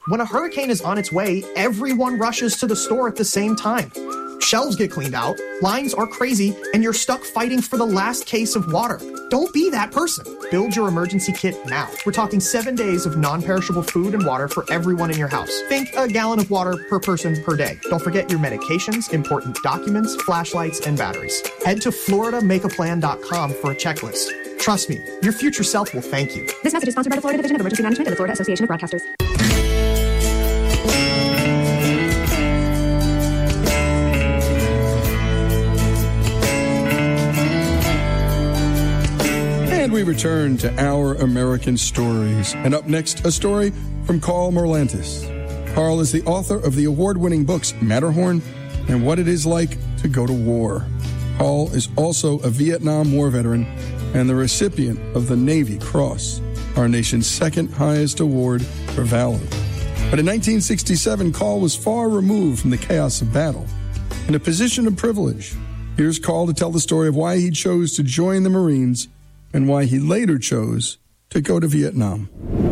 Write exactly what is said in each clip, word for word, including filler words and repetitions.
When a hurricane is on its way, everyone rushes to the store at the same time. Shelves get cleaned out, lines are crazy, and you're stuck fighting for the last case of water. Don't be that person. Build your emergency kit now. We're talking seven days of non-perishable food and water for everyone in your house. Think a gallon of water per person per day. Don't forget your medications, important documents, flashlights, and batteries. Head to Florida Make A Plan dot com for a checklist. Trust me, your future self will thank you. This message is sponsored by the Florida Division of Emergency Management and the Florida Association of Broadcasters. And we return to Our American Stories. And up next, a story from Carl Merlantis. Carl is the author of the award-winning books Matterhorn and What It Is Like to Go to War. Carl is also a Vietnam War veteran and the recipient of the Navy Cross, our nation's second highest award for valor. But in nineteen sixty-seven, Carl was far removed from the chaos of battle, in a position of privilege. Here's Carl to tell the story of why he chose to join the Marines and why he later chose to go to Vietnam.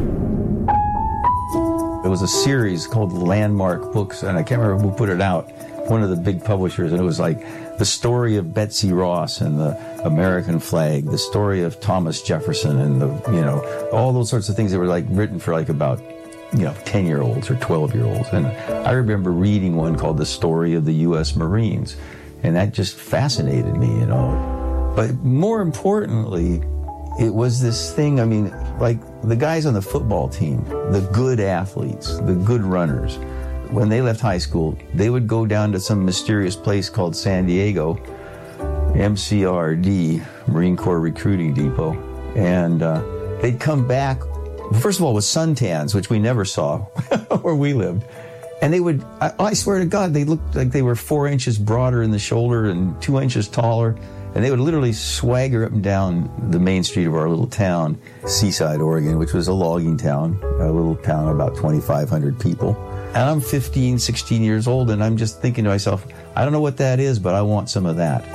It was a series called Landmark Books, and I can't remember who put it out, one of the big publishers, and it was like the story of Betsy Ross and the American flag, the story of Thomas Jefferson and the, you know, all those sorts of things that were like written for like about, you know, ten-year-olds or twelve-year-olds. And I remember reading one called The Story of the U S Marines, and that just fascinated me, you know. But more importantly, it was this thing, I mean, like the guys on the football team, the good athletes, the good runners, when they left high school, they would go down to some mysterious place called San Diego, M C R D, Marine Corps Recruiting Depot, and uh, they'd come back, first of all, with suntans, which we never saw where we lived. And they would, I, I swear to God, they looked like they were four inches broader in the shoulder and two inches taller. And they would literally swagger up and down the main street of our little town, Seaside, Oregon, which was a logging town, a little town of about twenty-five hundred people. And I'm fifteen, sixteen years old, and I'm just thinking to myself, I don't know what that is, but I want some of that.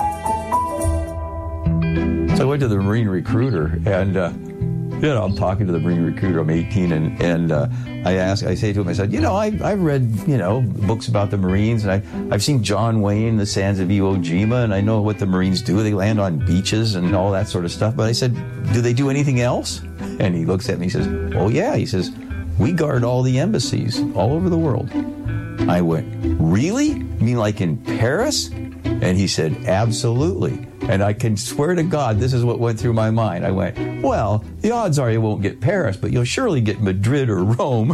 So I went to the Marine recruiter, and uh, you know, I'm talking to the Marine recruiter. I'm eighteen, and and uh, I ask, I say to him, I said, you know, I I've read, you know, books about the Marines, and I I've seen John Wayne, The Sands of Iwo Jima, and I know what the Marines do. They land on beaches and all that sort of stuff. But I said, do they do anything else? And he looks at me, he says, oh yeah. He says, we guard all the embassies all over the world. I went, really? You mean like in Paris? And he said, absolutely. And I can swear to God, this is what went through my mind. I went, well, the odds are you won't get Paris, but you'll surely get Madrid or Rome.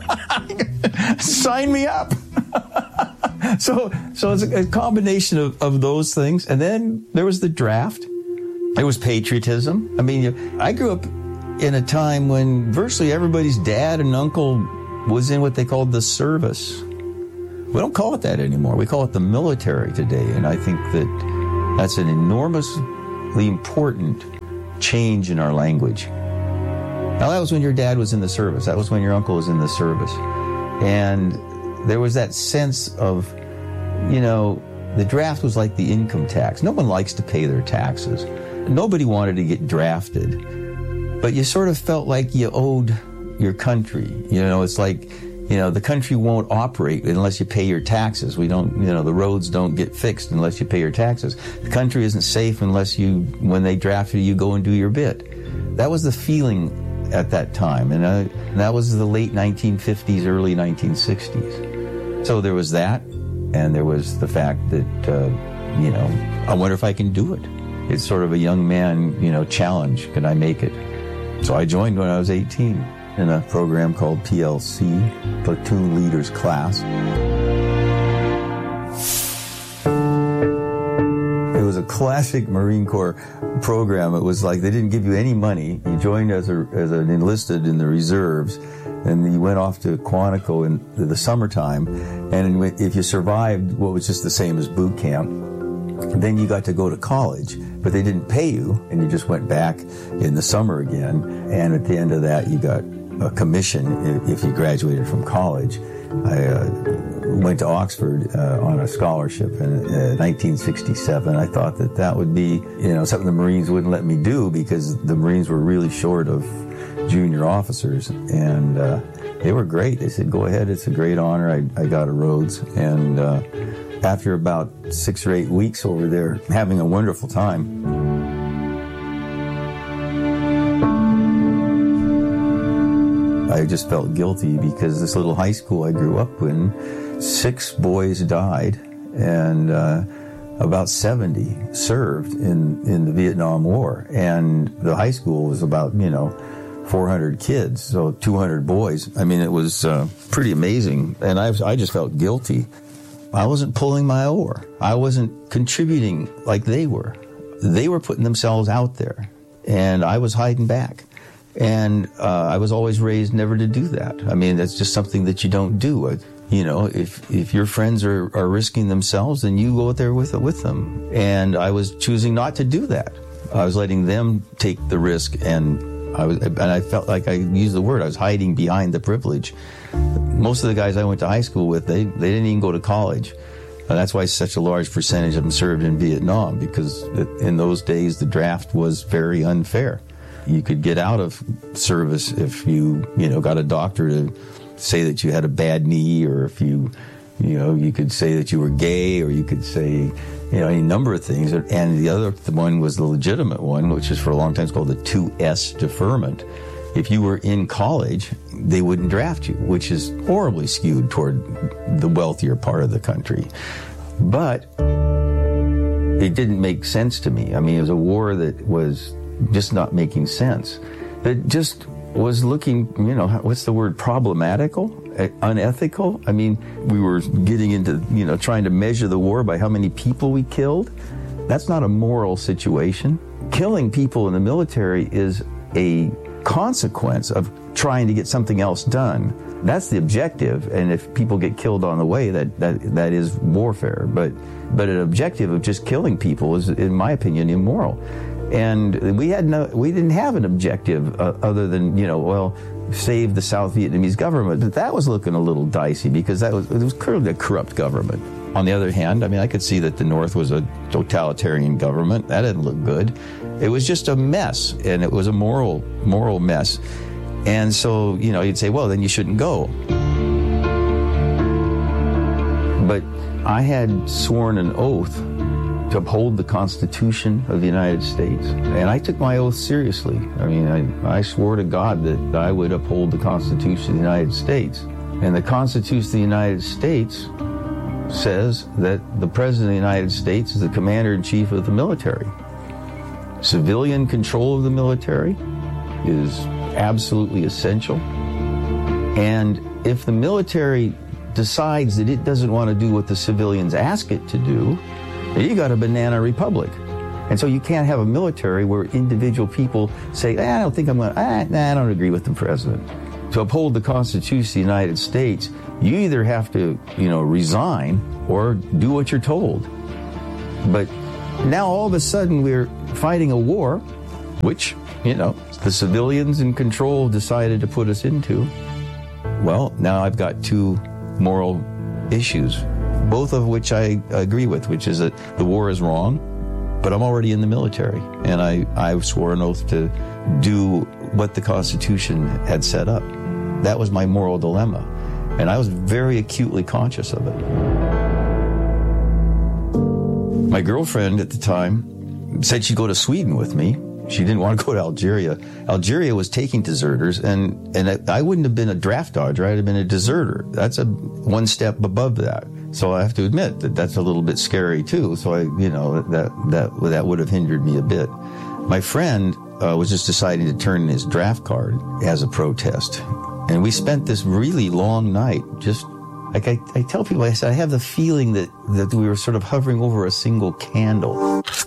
Sign me up. so so it's a combination of, of those things. And then there was the draft. There was patriotism. I mean, you, I grew up in a time when virtually everybody's dad and uncle was in what they called the service. We don't call it that anymore. We call it the military today. And I think that that's an enormously important change in our language. Now, that was when your dad was in the service. That was when your uncle was in the service. And there was that sense of, you know, the draft was like the income tax. No one likes to pay their taxes. Nobody wanted to get drafted. But you sort of felt like you owed your country. You know, it's like, you know, the country won't operate unless you pay your taxes. We don't, you know, the roads don't get fixed unless you pay your taxes. The country isn't safe unless you, when they draft you, you go and do your bit. That was the feeling at that time. And, uh, and that was the late nineteen fifties, early nineteen sixties. So there was that, and there was the fact that, uh, you know, I wonder if I can do it. It's sort of a young man, you know, challenge. Can I make it? So I joined when I was eighteen. In a program called P L C, Platoon Leaders Class. It was a classic Marine Corps program. It was like they didn't give you any money. You joined as a as an enlisted in the reserves, and you went off to Quantico in the summertime. And if you survived what was just the same as boot camp, then you got to go to college, but they didn't pay you, and you just went back in the summer again. And at the end of that, you got a commission if you graduated from college. I uh, went to Oxford uh, on a scholarship in uh, nineteen sixty-seven. I thought that that would be, you know, something the Marines wouldn't let me do because the Marines were really short of, junior officers, and uh, they were great. They said, go ahead, it's a great honor. I, I got a Rhodes, and uh, after about six or eight weeks over there, having a wonderful time, I just felt guilty because this little high school I grew up in, six boys died, and uh, about seventy served in, in the Vietnam War. And the high school was about, you know, four hundred kids, so two hundred boys. I mean, it was uh, pretty amazing. And I, I just felt guilty. I wasn't pulling my oar. I wasn't contributing like they were. They were putting themselves out there, and I was hiding back. And uh, I was always raised never to do that. I mean, that's just something that you don't do. I, you know, if if your friends are, are risking themselves, then you go out there with with them. And I was choosing not to do that. I was letting them take the risk, and I was, and I felt like I used the word, I was hiding behind the privilege. Most of the guys I went to high school with, they, they didn't even go to college. And that's why such a large percentage of them served in Vietnam, because in those days the draft was very unfair. You could get out of service if you, you know, got a doctor to say that you had a bad knee, or if you, you know, you could say that you were gay, or you could say, you know, any number of things. And the other one was the legitimate one, which is for a long time called the two S deferment. If you were in college, they wouldn't draft you, which is horribly skewed toward the wealthier part of the country. But it didn't make sense to me. I mean, it was a war that was just not making sense. It just was looking, you know, what's the word, problematical, unethical? I mean, we were getting into, you know, trying to measure the war by how many people we killed. That's not a moral situation. Killing people in the military is a consequence of trying to get something else done. That's the objective, and if people get killed on the way, that that that is warfare. But but an objective of just killing people is, in my opinion, immoral. And we had no, we didn't have an objective uh, other than, you know, well, save the South Vietnamese government. But that was looking a little dicey because that was it was clearly a corrupt government. On the other hand, I mean, I could see that the North was a totalitarian government. That didn't look good. It was just a mess, and it was a moral moral mess. And so, you know, you'd say, well, then you shouldn't go. But I had sworn an oath to uphold the Constitution of the United States. And I took my oath seriously. I mean, I, I swore to God that I would uphold the Constitution of the United States. And the Constitution of the United States says that the President of the United States is the Commander-in-Chief of the military. Civilian control of the military is absolutely essential. And if the military decides that it doesn't want to do what the civilians ask it to do, you got a banana republic. And so you can't have a military where individual people say, eh, I don't think I'm going to, ah, nah, I don't agree with the president. To uphold the Constitution of the United States, you either have to, you know, resign or do what you're told. But now all of a sudden we're fighting a war, which, you know, the civilians in control decided to put us into. Well, now I've got two moral issues, both of which I agree with, which is that the war is wrong, but I'm already in the military, and I, I swore an oath to do what the Constitution had set up. That was my moral dilemma, and I was very acutely conscious of it. My girlfriend at the time said she'd go to Sweden with me. She didn't want to go to Algeria. Algeria was taking deserters, and, and I wouldn't have been a draft dodger. I'd have been a deserter. That's a one step above that. So I have to admit that that's a little bit scary too. So I, you know, that that that would have hindered me a bit. My friend uh, was just deciding to turn in his draft card as a protest, and we spent this really long night just. Like I, I tell people, I said, I have the feeling that, that we were sort of hovering over a single candle.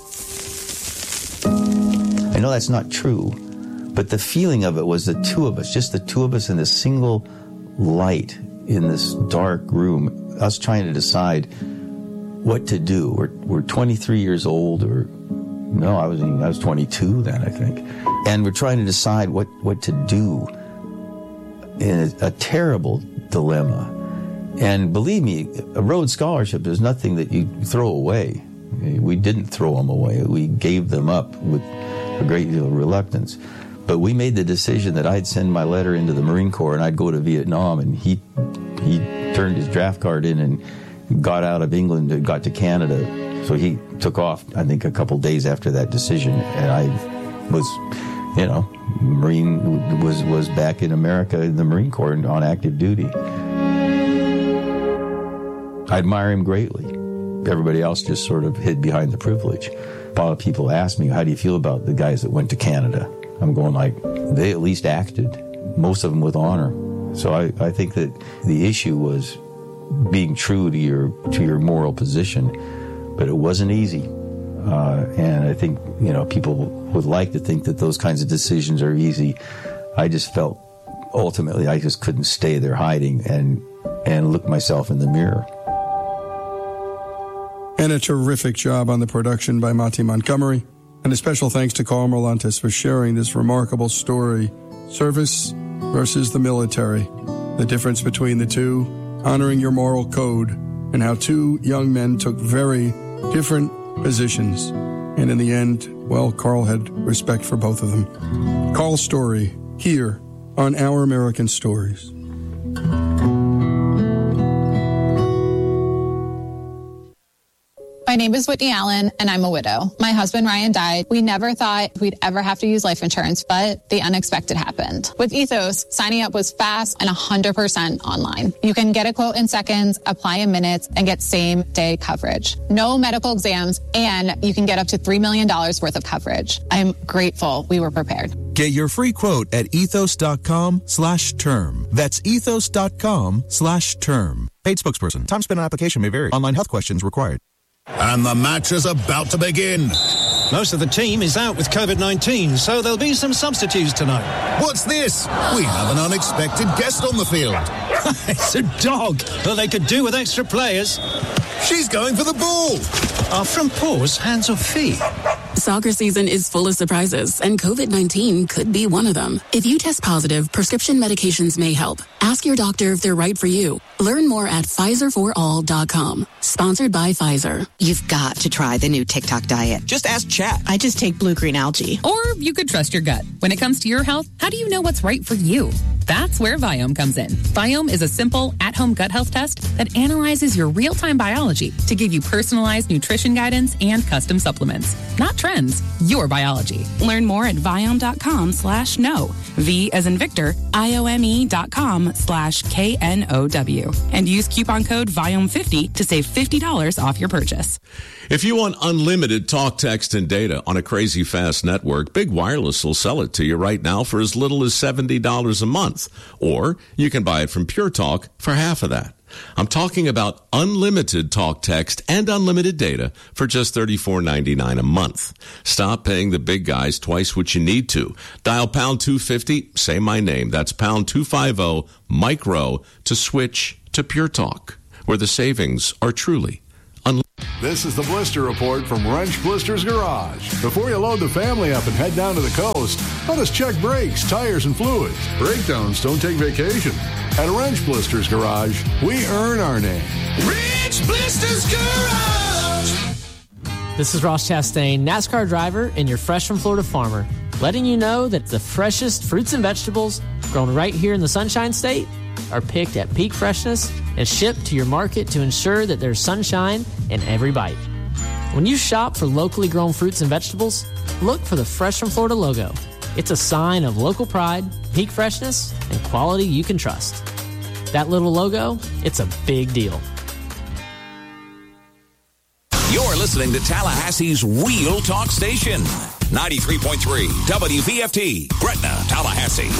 I know that's not true, but the feeling of it was the two of us, just the two of us in this single light in this dark room, us trying to decide what to do. We're, we're twenty-three years old, or no, I was I was twenty-two then, I think. And we're trying to decide what, what to do in a, a terrible dilemma. And believe me, a Rhodes Scholarship is nothing that you throw away. We didn't throw them away. We gave them up with a great deal of reluctance. But we made the decision that I'd send my letter into the Marine Corps and I'd go to Vietnam, and he he turned his draft card in and got out of England and got to Canada. So he took off, I think, a couple days after that decision, and I was, you know, Marine was was back in America in the Marine Corps and on active duty. I admire him greatly. Everybody else just sort of hid behind the privilege. A lot of people ask me, how do you feel about the guys that went to Canada? I'm going like, they at least acted, most of them with honor. So I, I think that the issue was being true to your to your moral position, but it wasn't easy. Uh, and I think, you know, people would like to think that those kinds of decisions are easy. I just felt ultimately I just couldn't stay there hiding and and look myself in the mirror. And a terrific job on the production by Monty Montgomery. And a special thanks to Carl Merlantes for sharing this remarkable story. Service versus the military. The difference between the two, honoring your moral code, and how two young men took very different positions. And in the end, well, Carl had respect for both of them. Carl's story, here on Our American Stories. My name is Whitney Allen, and I'm a widow. My husband, Ryan, died. We never thought we'd ever have to use life insurance, but the unexpected happened. With Ethos, signing up was fast and one hundred percent online. You can get a quote in seconds, apply in minutes, and get same-day coverage. No medical exams, and you can get up to three million dollars worth of coverage. I'm grateful we were prepared. Get your free quote at ethos.com slash term. That's ethos.com slash term. Paid spokesperson. Time spent on application may vary. Online health questions required. And the match is about to begin. Most of the team is out with covid nineteen, so there'll be some substitutes tonight. What's this? We have an unexpected guest on the field. It's a dog. Well, they could do with extra players. She's going for the ball. Are front paws hands or feet? Soccer season is full of surprises, and covid nineteen could be one of them. If you test positive, prescription medications may help. Ask your doctor if they're right for you. Learn more at Pfizer for all dot com. Sponsored by Pfizer. You've got to try the new TikTok diet. Just ask Chat. I just take blue-green algae. Or you could trust your gut. When it comes to your health, how do you know what's right for you? That's where Viome comes in. Viome is a simple, at-home gut health test that analyzes your real-time biology to give you personalized nutrition guidance and custom supplements. Not trends, your biology. Learn more at Viome.com slash no. V as in Victor, I-O-M-E dot com slash K N O W. And use coupon code Viome fifty to save fifty dollars off your purchase. If you want unlimited talk, text, and data on a crazy fast network, Big Wireless will sell it to you right now for as little as seventy dollars a month. Or you can buy it from Pure Talk for half of that. I'm talking about unlimited talk, text, and unlimited data for just thirty-four ninety-nine a month. Stop paying the big guys twice what you need to. Dial pound two fifty, say my name. That's pound two fifty, micro, to switch to Pure Talk, where the savings are truly unlimited. This is the Blister Report from Wrench Blisters Garage. Before you load the family up and head down to the coast, let us check brakes, tires, and fluids. Breakdowns don't take vacation. At Wrench Blisters Garage, we earn our name. Wrench Blisters Garage! This is Ross Chastain, NASCAR driver and your Fresh from Florida farmer, letting you know that the freshest fruits and vegetables grown right here in the Sunshine State are picked at peak freshness and shipped to your market to ensure that there's sunshine in every bite. When you shop for locally grown fruits and vegetables, look for the Fresh from Florida logo. It's a sign of local pride, peak freshness, and quality you can trust. That little logo, it's a big deal. You're listening to Tallahassee's Real Talk Station. ninety-three point three W V F T, Gretna, Tallahassee.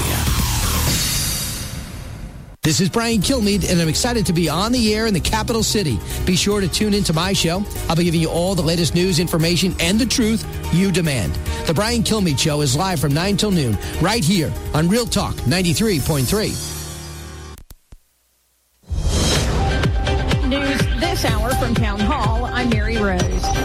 This is Brian Kilmeade, and I'm excited to be on the air in the capital city. Be sure to tune into my show. I'll be giving you all the latest news, information, and the truth you demand. The Brian Kilmeade Show is live from nine till noon, right here on Real Talk ninety-three point three. News this hour from Town Hall, I'm Mary Rose.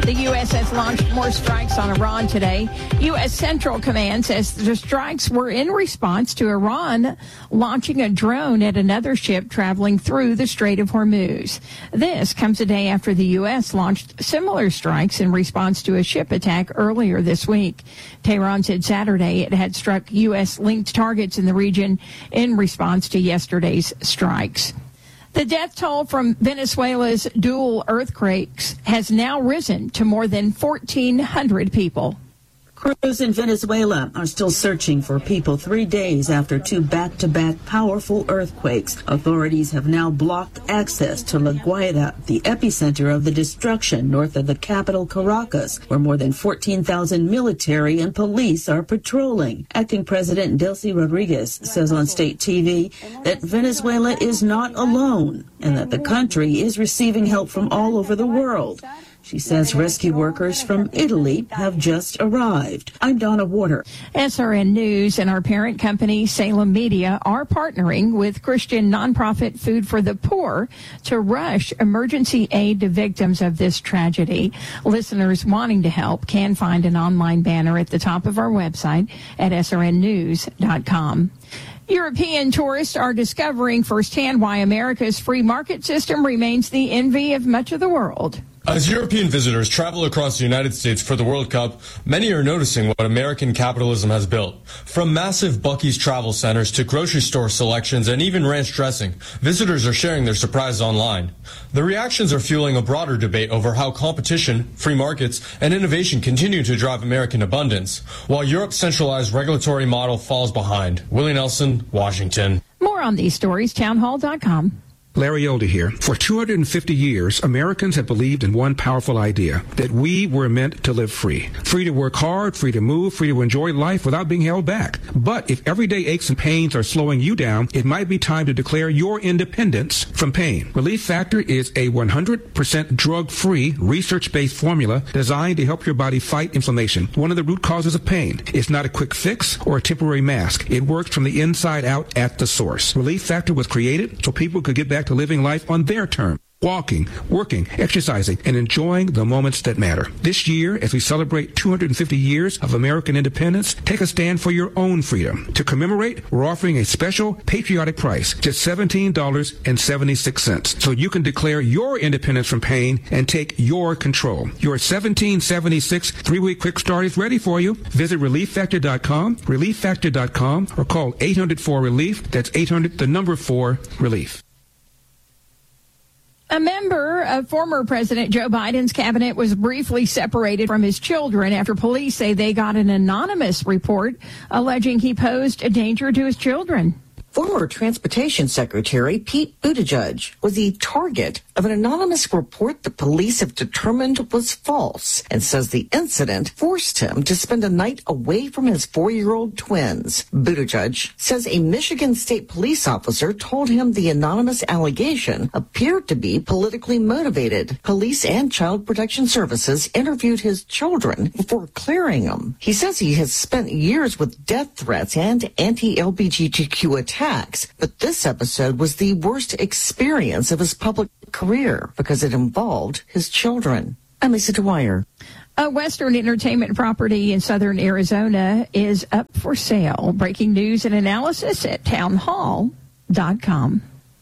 The U S has launched more strikes on Iran today. U S Central Command says the strikes were in response to Iran launching a drone at another ship traveling through the Strait of Hormuz. This comes a day after the U S launched similar strikes in response to a ship attack earlier this week. Tehran said Saturday it had struck U S-linked targets in the region in response to yesterday's strikes. The death toll from Venezuela's dual earthquakes has now risen to more than fourteen hundred people. Crews in Venezuela are still searching for people three days after two back-to-back powerful earthquakes. Authorities have now blocked access to La Guaira, the epicenter of the destruction north of the capital Caracas, where more than fourteen thousand military and police are patrolling. Acting President Delcy Rodriguez says on state T V that Venezuela is not alone and that the country is receiving help from all over the world. She says rescue workers from Italy have just arrived. I'm Donna Warder. S R N News and our parent company, Salem Media, are partnering with Christian nonprofit Food for the Poor to rush emergency aid to victims of this tragedy. Listeners wanting to help can find an online banner at the top of our website at S R N news dot com. European tourists are discovering firsthand why America's free market system remains the envy of much of the world. As European visitors travel across the United States for the World Cup, many are noticing what American capitalism has built. From massive Buc-ee's travel centers to grocery store selections and even ranch dressing, visitors are sharing their surprise online. The reactions are fueling a broader debate over how competition, free markets, and innovation continue to drive American abundance, while Europe's centralized regulatory model falls behind. Willie Nelson, Washington. More on these stories, townhall dot com. Larry Older here. For two hundred fifty years, Americans have believed in one powerful idea, that we were meant to live free. Free to work hard, free to move, free to enjoy life without being held back. But if everyday aches and pains are slowing you down, it might be time to declare your independence from pain. Relief Factor is a one hundred percent drug-free, research-based formula designed to help your body fight inflammation, one of the root causes of pain. It's not a quick fix or a temporary mask. It works from the inside out at the source. Relief Factor was created so people could get back to living life on their terms. Walking, working, exercising, and enjoying the moments that matter. This year, as we celebrate two hundred fifty years of American independence, take a stand for your own freedom. To commemorate, we're offering a special patriotic price, just seventeen dollars and seventy-six cents, so you can declare your independence from pain and take your control. Your seventeen seventy-six three-week quick start is ready for you. Visit relief factor dot com, relief factor dot com, or call eight hundred four relief. That's eight hundred, the number four, relief. A member of former President Joe Biden's cabinet was briefly separated from his children after police say they got an anonymous report alleging he posed a danger to his children. Former Transportation Secretary Pete Buttigieg was the target of an anonymous report that police have determined was false and says the incident forced him to spend a night away from his four-year-old twins. Buttigieg says a Michigan State police officer told him the anonymous allegation appeared to be politically motivated. Police and Child Protection Services interviewed his children before clearing them. He says he has spent years with death threats and anti-L G B T Q attacks. But this episode was the worst experience of his public career because it involved his children. I'm Lisa Dwyer. A Western entertainment property in southern Arizona is up for sale. Breaking news and analysis at townhall dot com.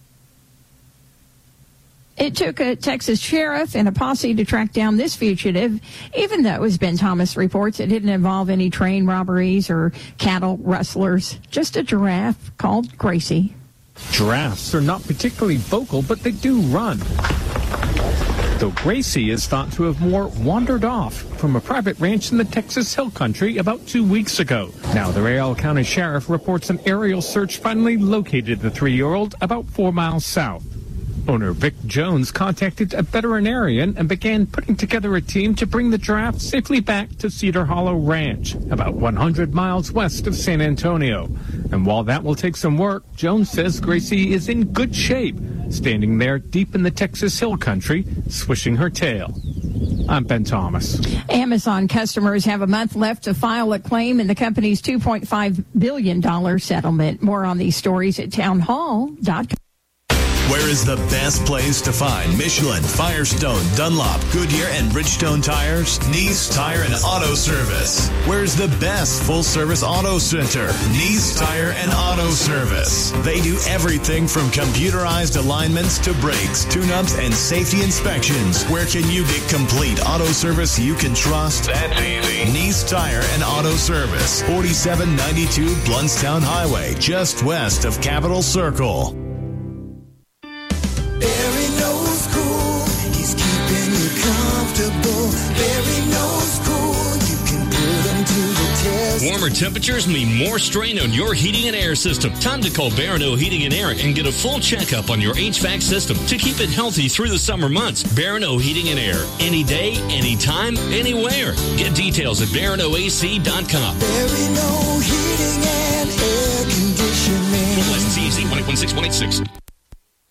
It took a Texas sheriff and a posse to track down this fugitive, even though, as Ben Thomas reports, it didn't involve any train robberies or cattle rustlers, just a giraffe called Gracie. Giraffes are not particularly vocal, but they do run. Though Gracie is thought to have more wandered off from a private ranch in the Texas Hill Country about two weeks ago. Now, the Real County Sheriff reports an aerial search finally located the three-year-old about four miles south. Owner Vic Jones contacted a veterinarian and began putting together a team to bring the giraffe safely back to Cedar Hollow Ranch, about one hundred miles west of San Antonio. And while that will take some work, Jones says Gracie is in good shape, standing there deep in the Texas Hill Country, swishing her tail. I'm Ben Thomas. Amazon customers have a month left to file a claim in the company's two point five billion dollars settlement. More on these stories at townhall dot com. Where is the best place to find Michelin, Firestone, Dunlop, Goodyear, and Bridgestone tires? Nice Tire and Auto Service. Where's the best full-service auto center? Nice Tire and Auto Service. They do everything from computerized alignments to brakes, tune-ups, and safety inspections. Where can you get complete auto service you can trust? That's easy. Nice Tire and Auto Service. forty-seven ninety-two Bluntstown Highway, just west of Capitol Circle. Barry knows cool, he's keeping you comfortable. Barry knows cool, you can put him to the test. Warmer temperatures mean more strain on your heating and air system. Time to call Barano Heating and Air and get a full checkup on your H V A C system to keep it healthy through the summer months. Barano Heating and Air. Any day, anytime, anywhere. Get details at barano A C dot com. Barano Heating and Air Conditioning. License E Z one eight one six one eight six.